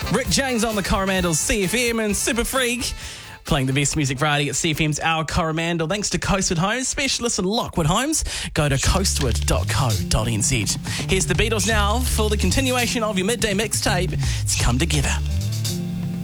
Rick James on the Coromandel CFM and Super Freak. Playing the best music variety at CFM's Our Coromandel. Thanks to Coastwood Homes, specialists in Lockwood Homes. Go to coastwood.co.nz. Here's the Beatles now for the continuation of your midday mixtape. It's Come Together.